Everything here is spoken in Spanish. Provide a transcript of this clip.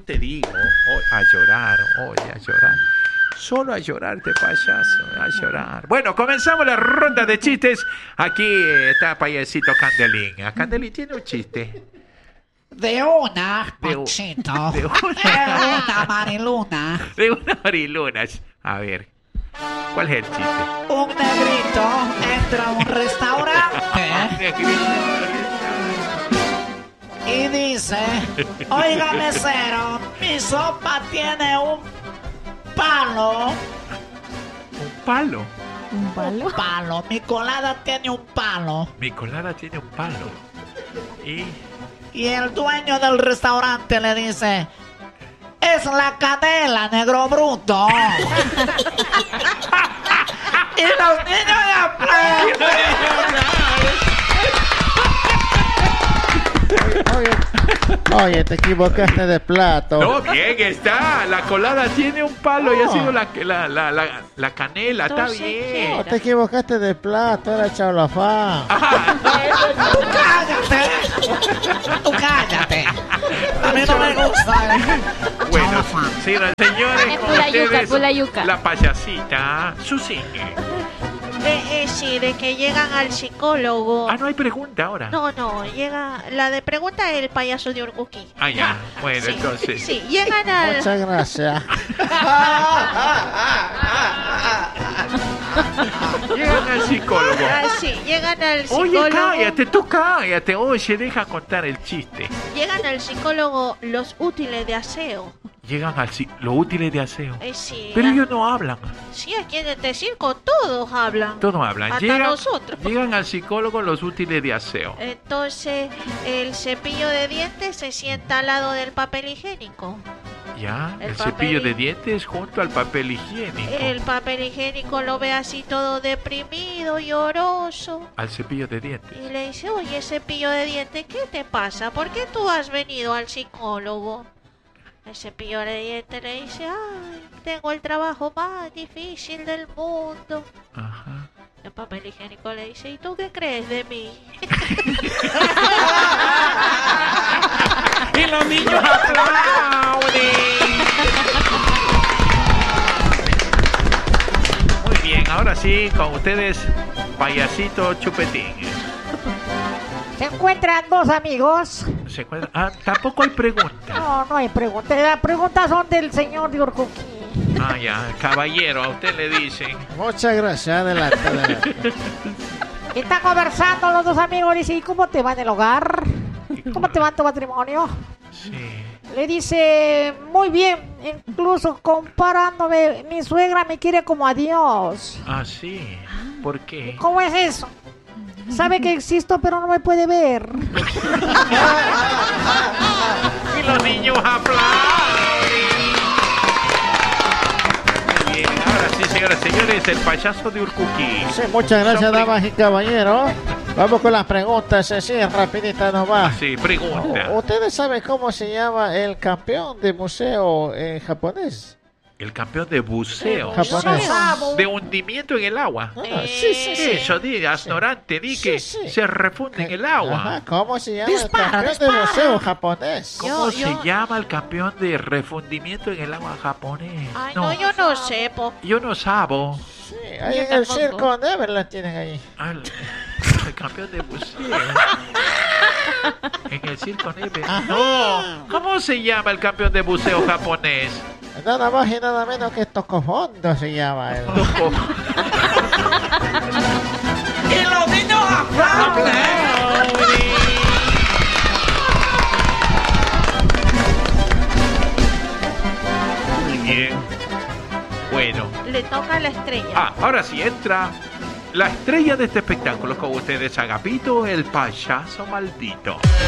te digo. A llorar, oye, a llorar. Solo a llorar este payaso, a llorar. Bueno, comenzamos la ronda de chistes. Aquí está payasito Candelín. A Candelín tiene un chiste. De una, Panchito. De una Mariluna. De una Mariluna. A ver, ¿cuál es el chiste? Un negrito entra a un restaurante y dice: oiga, mesero, mi sopa tiene un palo. ¿Un palo? ¿Un palo? Un palo. Mi colada tiene un palo. Mi colada tiene un palo. Y el dueño del restaurante le dice: es la canela, negro bruto. Y los niños aplauden. Oye, te equivocaste de plato. No, bien está. La colada tiene un palo y ha sido la canela. Está Entonces, bien. No, te equivocaste de plato, era chaulafán. ¡Tú cállate! ¡Tú cállate! A mí no me gusta. Bueno, señoras y señores, Es con pura yuca, ustedes, pura yuca. la payasita Susiñe. Sí, de que llegan al psicólogo. Ah, no hay pregunta ahora. No, llega. La de pregunta es el payaso de Urcuqui. Ah, ya. Bueno, Sí, entonces. Sí, llegan al. Muchas gracias. Llegan al psicólogo. Sí, llegan al Oye, psicólogo. cállate, tú cállate. Oye, deja contar el chiste. Llegan al psicólogo los útiles de aseo. Llegan los útiles de aseo. Sí. Pero ellos no hablan. Sí, aquí en este circo todos hablan. Todos hablan. Hasta nosotros. Llegan al psicólogo los útiles de aseo. Entonces, el cepillo de dientes se sienta al lado del papel higiénico. Ya, El el papel cepillo de hi- dientes junto al papel higiénico. El papel higiénico lo ve así todo deprimido, lloroso. Al cepillo de dientes. Y le dice: oye, cepillo de dientes, ¿qué te pasa? ¿Por qué tú has venido al psicólogo? El cepillo de dientes le dice: ay, tengo el trabajo más difícil del mundo. Ajá. El papel higiénico le dice: ¿y tú qué crees de mí? Y los niños aplauden. Muy bien, ahora sí, con ustedes, payasito Chupetín. Se encuentran dos amigos. ¿Se acuerdan? Ah, tampoco hay pregunta. No hay preguntas. Las preguntas son del señor de Urcuqui. Ah, ya, caballero, a usted le dicen. Muchas gracias, adelante. Están conversando los dos amigos. Dice: ¿y cómo te va en el hogar? ¿Cómo te va en tu matrimonio? Sí. Le dice: muy bien. Incluso comparándome, mi suegra me quiere como a Dios. Ah, sí. ¿Por qué? ¿Cómo es eso? Sabe que existo, pero no me puede ver. Y los niños aplauden. Muy bien, ahora sí, señoras y señores, el payaso de Urcuqui. Sí, muchas gracias, Son damas y caballeros. Vamos con las preguntas, así, rapidita nomás. Sí, pregunta. ¿Ustedes saben cómo se llama el campeón de museo en japonés? El campeón de buceo. Japonés. De hundimiento en el agua. Ah, sí. Eso, di, ignorante, di que Sí. se refunde en el agua. Ajá, ¿cómo se llama Dispara, el campeón dispara. de museo japonés? ¿Cómo Yo- se llama el campeón de refundimiento en el agua japonés? Ay, no, yo no sé, po. Yo no sabo. Sí, ahí en el circo Neverland tienen ahí. El campeón de buceo. En el circo Neve. No. ¿Cómo se llama el campeón de buceo japonés? Nada más y nada menos que Tocofondo se llama él. Toco. Y los niños aplauden. Muy bien. Bueno. Le toca a la estrella. Ah, ahora sí entra la estrella de este espectáculo con ustedes, Agapito, el payaso maldito.